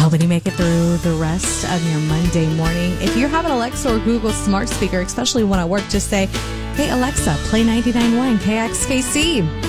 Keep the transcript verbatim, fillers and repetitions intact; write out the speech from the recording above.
helping you make it through the rest of your Monday morning. If you have an Alexa or Google smart speaker, especially one at work, just say, hey, Alexa, play ninety-nine point one K X K C.